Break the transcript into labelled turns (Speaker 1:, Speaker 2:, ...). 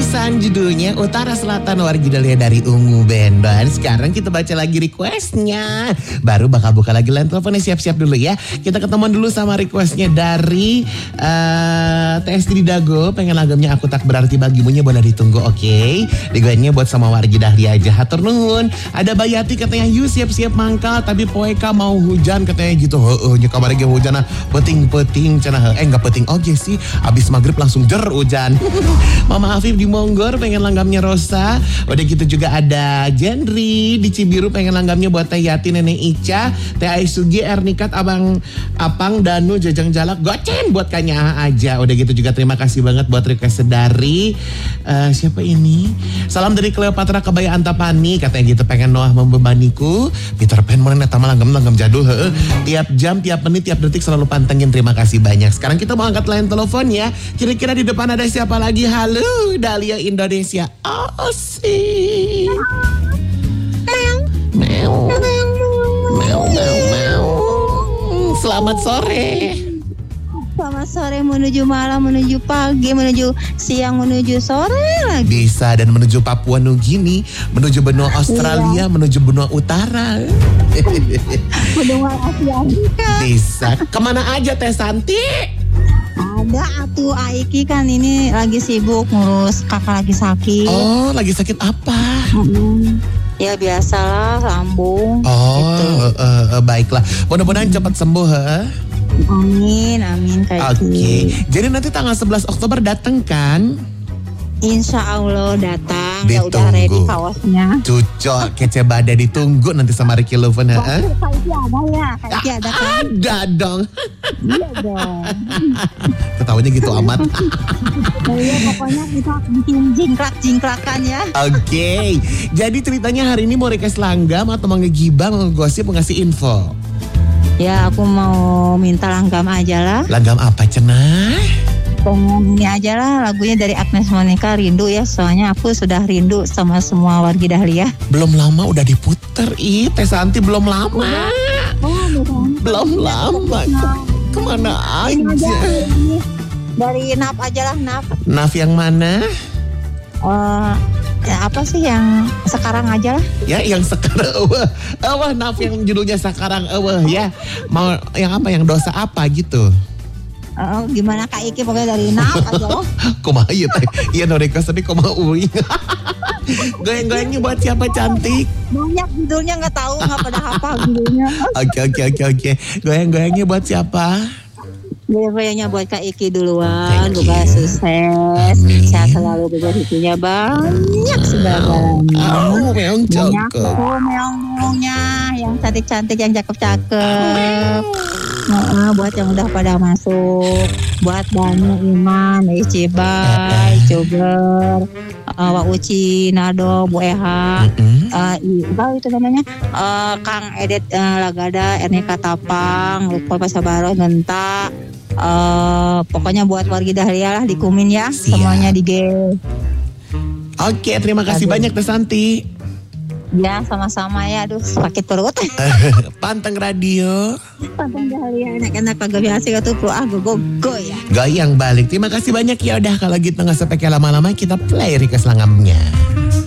Speaker 1: Bosan judulnya Utara Selatan Wargi Dahlia dari Ungu Band. Dan sekarang kita baca lagi requestnya. Baru bakal buka lagi line teleponnya, siap-siap dulu ya. Kita ketemuan dulu sama requestnya dari TSD di Dago. Pengen lagamnya Aku Tak Berarti Bagimunya, boleh ditunggu, oke. Digoyangnya buat sama Wargi Dahlia aja. Hatur nuhun. Ada Bayati katanya yuk siap-siap mangkal, tapi poeka mau hujan katanya gitu. Kamar lagi hujan peting-peting cenah. Enggak peting oke sih. Abis maghrib langsung jer hujan. Mama Afif di Monggor pengen langgamnya Rosa. Udah gitu juga ada Jendri di Cibiru pengen langgamnya buat Teh Yati, Nenek Ica, Teh Aisugi, Ernikat, Abang Apang, Danu, Jajang Jalak, goceng buat Kanya aja. Udah gitu juga terima kasih banget buat request dari siapa ini? Salam dari Cleopatra Kebaya Antapani katanya gitu, pengen Noah membebaniku. Peter Pan mana eta mah langgam jadul heueuh. Tiap jam, tiap menit, tiap detik selalu pantengin. Terima kasih banyak. Sekarang kita mau angkat line telepon ya. Kira-kira di depan ada siapa lagi? Halo, Dahlia Indonesia. Oh, sih. Meow. Selamat sore.
Speaker 2: Selamat sore, menuju malam, menuju pagi, menuju siang, menuju sore lagi.
Speaker 1: Bisa, dan menuju Papua Nugini, menuju benua Australia, menuju benua utara.
Speaker 2: Benua Asia Afrika.
Speaker 1: Bisa. Kemana aja Teh Santi?
Speaker 2: Ada atuh Aiki kan ini lagi sibuk ngurus kakak lagi sakit.
Speaker 1: Oh, lagi sakit apa?
Speaker 2: Ya biasalah, lambung.
Speaker 1: Oh,
Speaker 2: gitu.
Speaker 1: Baiklah. Mudah-mudahan cepat sembuh, heeh.
Speaker 2: Amin Kak Iki.
Speaker 1: Oke. Jadi nanti tanggal 11 Oktober datang kan?
Speaker 2: Insya Allah datang. Ya
Speaker 1: Ditunggu.
Speaker 2: udah ready kaosnya.
Speaker 1: Cucok, kece badai ditunggu nanti sama Ricky Loven, heeh.
Speaker 2: Kak Iki ada ya? Kak Iki ada kan?
Speaker 1: Ada dong.
Speaker 2: Iya dong.
Speaker 1: Ketawanya gitu amat.
Speaker 2: Iya pokoknya kita bikin jingkrak-jingkrakan ya.
Speaker 1: Oke. Jadi ceritanya hari ini mau request langgam atau mau ngegibah, mau ngegosip, mau ngasih info?
Speaker 2: Ya aku mau minta langgam aja lah.
Speaker 1: Langgam apa cenah?
Speaker 2: Pengen ini aja lah lagunya dari Agnes Monica, Rindu ya. Soalnya aku sudah rindu sama semua Wargi Dahlia.
Speaker 1: Belum lama udah diputer, Teh Santi belum lama. Belum lama. Kemana aja?
Speaker 2: Dari Naf aja lah, Naf.
Speaker 1: Naf yang mana?
Speaker 2: Ya apa sih yang sekarang aja lah?
Speaker 1: Ya yang sekarang Naf yang judulnya sekarang ya. Mau yang apa, yang dosa apa gitu?
Speaker 2: Gimana Kak Iki, pokoknya dari Naf aja lah.
Speaker 1: Kumaha ieu teh? Ieu no request tadi kumaha uing. Goyang-goyangnya buat siapa cantik?
Speaker 2: Banyak judulnya nggak tahu, nggak pada hafal judulnya.
Speaker 1: Oke. Goyang-goyangnya buat siapa?
Speaker 2: Goyang-goyangnya buat Kak Iki duluan.
Speaker 1: Thank
Speaker 2: Semoga
Speaker 1: you.
Speaker 2: sukses.
Speaker 1: Amin.
Speaker 2: Sehat selalu, rezekinya banyak segala-galanya.
Speaker 1: Meong
Speaker 2: Banyak
Speaker 1: cakep.
Speaker 2: tuh meong-meongnya, yang cantik-cantik, yang cakep-cakep. Buat yang udah pada masuk, buat Danu, Iman, Icibai, Joger, Wak Uci, Nado, Bu Eha, apa itu namanya, Kang Edet Lagada, Ernika Tapang, Lukman Pasabaro, Genta, pokoknya buat Wargi Dahlia lah di Kumin ya.
Speaker 1: Siap.
Speaker 2: Semuanya di G.
Speaker 1: Oke, terima kasih banyak Teh Santi.
Speaker 2: Ya sama-sama ya, aduh sakit perut.
Speaker 1: Panteng radio.
Speaker 2: Panteng Dahlia enak-enak kagak biasa tuh go ya.
Speaker 1: Goyang balik. Terima kasih banyak ya. Udah kalau gitu nggak sampai kayak lama-lama, kita play request langamnya.